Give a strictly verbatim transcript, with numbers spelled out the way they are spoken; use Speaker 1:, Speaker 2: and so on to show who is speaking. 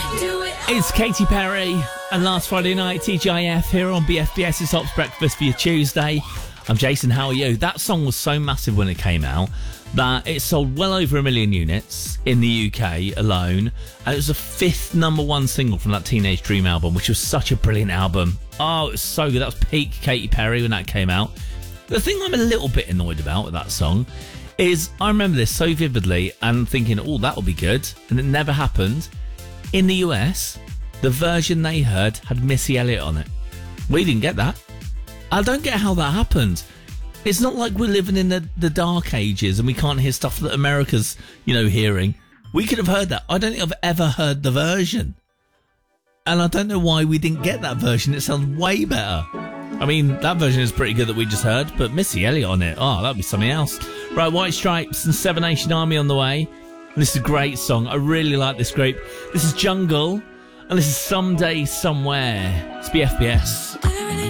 Speaker 1: It's Katy Perry and last Friday night, T G I F here on B F B S's Ops Breakfast for your Tuesday. I'm Jason, how are you? That song was so massive when it came out that it sold well over a million units in the U K alone, and it was the fifth number one single from that Teenage Dream album, which was such a brilliant album. Oh, it was so good. That was peak Katy Perry when that came out. The thing I'm a little bit annoyed about with that song is I remember this so vividly and thinking, oh, that'll be good, and it never happened. In the U S, the version they heard had Missy Elliott on it. We didn't get that. I don't get how that happened. It's not like we're living in the, the dark ages and we can't hear stuff that America's, you know, hearing. We could have heard that. I don't think I've ever heard the version. And I don't know why we didn't get that version. It sounds way better. I mean, that version is pretty good that we just heard, but Missy Elliott on it, oh, that'd be something else. Right, White Stripes and Seven Nation Army on the way. And this is a great song. I really like this group. This is Jungle, and this is Someday Somewhere. It's B F B S.